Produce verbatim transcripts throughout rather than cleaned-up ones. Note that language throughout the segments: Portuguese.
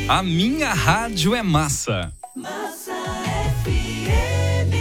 A minha rádio é massa. Massa F M.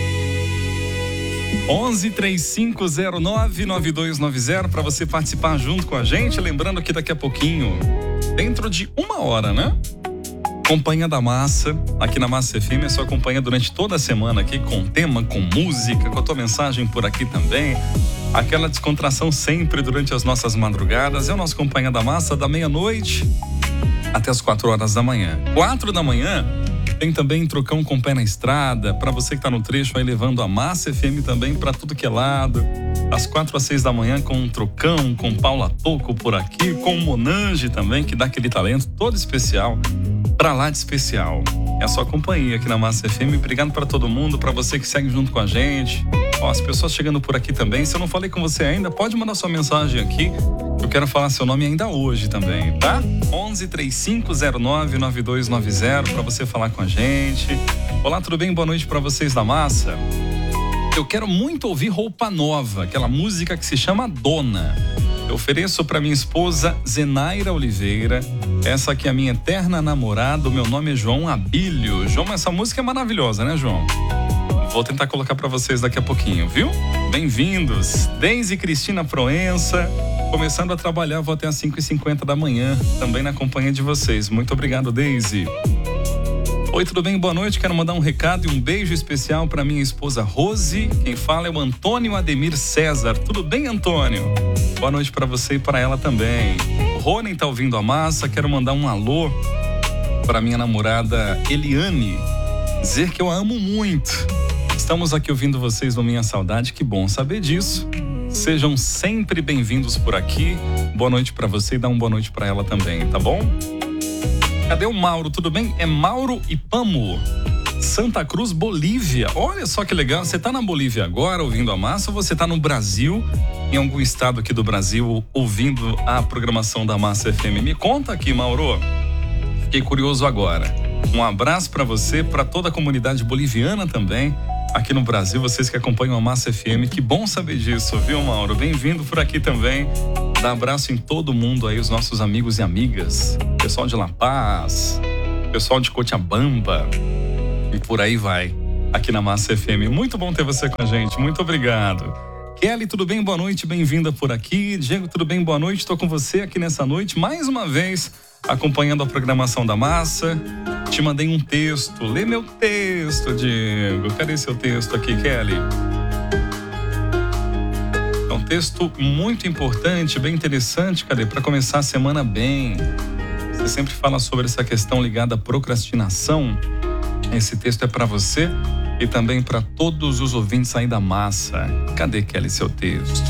onze, três cinco zero nove, nove dois nove zero para você participar junto com a gente. Lembrando que daqui a pouquinho, dentro de uma hora, né? Companhia da Massa, aqui na Massa F M, é sua companhia durante toda a semana aqui, com tema, com música, com a tua mensagem por aqui também. Aquela descontração sempre durante as nossas madrugadas. É o nosso Companhia da Massa, da meia-noite até as quatro horas da manhã. Quatro da manhã, tem também Trocão com Pé na Estrada, para você que tá no trecho aí levando a Massa F M também para tudo que é lado. Às quatro às seis da manhã com um Trocão, com Paula Toco por aqui, com o Monange também, que dá aquele talento todo especial, pra lá de especial. É a sua companhia aqui na Massa F M. Obrigado para todo mundo, para você que segue junto com a gente. Ó, as pessoas chegando por aqui também. Se eu não falei com você ainda, pode mandar sua mensagem aqui. Eu quero falar seu nome ainda hoje também, tá? onze, três cinco zero nove, nove dois nove zero para você falar com a gente. Olá, tudo bem? Boa noite para vocês da Massa. Eu quero muito ouvir Roupa Nova, aquela música que se chama Dona. Eu ofereço para minha esposa Zenaira Oliveira, essa aqui é a minha eterna namorada. O meu nome é João Abílio. João, essa música é maravilhosa, né, João? Vou tentar colocar para vocês daqui a pouquinho, viu? Bem-vindos. Deise Cristina Proença, começando a trabalhar, vou até às cinco e cinquenta da manhã, também na companhia de vocês. Muito obrigado, Deise. Oi, tudo bem? Boa noite. Quero mandar um recado e um beijo especial para minha esposa Rose. Quem fala é o Antônio Ademir César. Tudo bem, Antônio? Boa noite para você e para ela também. O Rony tá ouvindo a Massa. Quero mandar um alô para minha namorada Eliane, dizer que eu a amo muito. Estamos aqui ouvindo vocês no Minha Saudade. Que bom saber disso. Sejam sempre bem-vindos por aqui. Boa noite para você e dá uma boa noite para ela também, tá bom? Cadê o Mauro? Tudo bem? É Mauro Ipamo, Santa Cruz, Bolívia. Olha só que legal. Você tá na Bolívia agora ouvindo a Massa, ou você tá no Brasil, em algum estado aqui do Brasil, ouvindo a programação da Massa F M? Me conta aqui, Mauro. Fiquei curioso agora. Um abraço para você, para toda a comunidade boliviana também, aqui no Brasil, vocês que acompanham a Massa F M. Que bom saber disso, viu, Mauro? Bem-vindo por aqui também. Dá abraço em todo mundo aí, os nossos amigos e amigas. Pessoal de La Paz, pessoal de Cochabamba e por aí vai, aqui na Massa F M. Muito bom ter você com a gente, muito obrigado. Kelly, tudo bem? Boa noite, bem-vinda por aqui. Diego, tudo bem? Boa noite, estou com você aqui nessa noite, mais uma vez, acompanhando a programação da Massa. Te mandei um texto, lê meu texto, Diego. Cadê seu texto aqui, Kelly? É um texto muito importante, bem interessante, cadê? Para começar a semana bem. Você sempre fala sobre essa questão ligada à procrastinação. Esse texto é para você e também para todos os ouvintes aí da Massa. Cadê, Kelly, seu texto?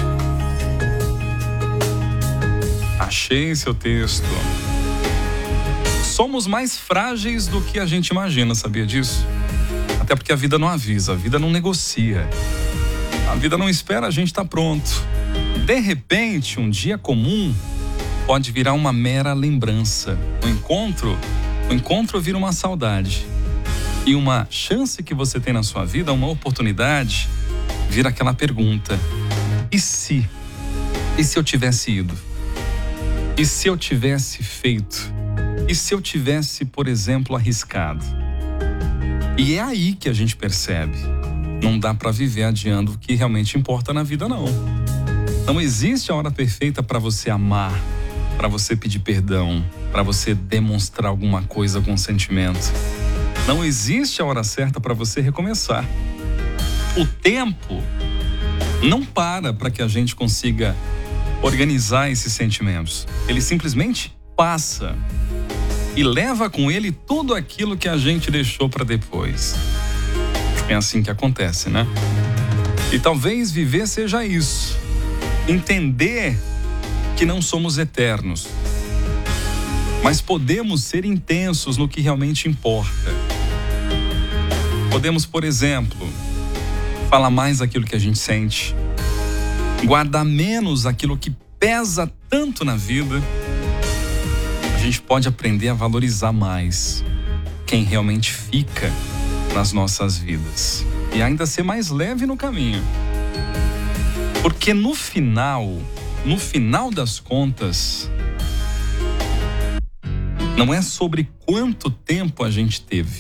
Achei seu texto. Somos mais frágeis do que a gente imagina, sabia disso? Até porque a vida não avisa, a vida não negocia. A vida não espera a gente estar pronto. De repente, um dia comum pode virar uma mera lembrança. O encontro, o encontro vira uma saudade. E uma chance que você tem na sua vida, uma oportunidade, vira aquela pergunta: e se? E se eu tivesse ido? E se eu tivesse feito? E se eu tivesse, por exemplo, arriscado? E é aí que a gente percebe. Não dá para viver adiando o que realmente importa na vida, não. Não existe a hora perfeita para você amar, para você pedir perdão, para você demonstrar alguma coisa com sentimento. Não existe a hora certa para você recomeçar. O tempo não para para que a gente consiga organizar esses sentimentos. Ele simplesmente passa e leva com ele tudo aquilo que a gente deixou para depois. É assim que acontece, né? E talvez viver seja isso. Entender que não somos eternos, mas podemos ser intensos no que realmente importa. Podemos, por exemplo, falar mais aquilo que a gente sente, guardar menos aquilo que pesa tanto na vida. A gente pode aprender a valorizar mais quem realmente fica nas nossas vidas e ainda ser mais leve no caminho. Porque no final, no final das contas, Não é sobre quanto tempo a gente teve.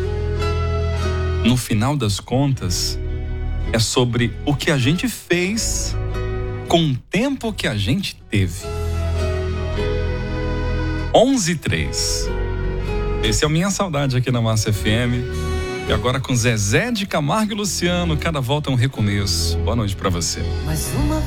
No final das contas, é sobre o que a gente fez com o tempo que a gente teve. onze e três. Esse é o Minha Saudade aqui na Massa F M. E agora com Zezé de Camargo e Luciano, cada volta é um recomeço. Boa noite pra você. Mais uma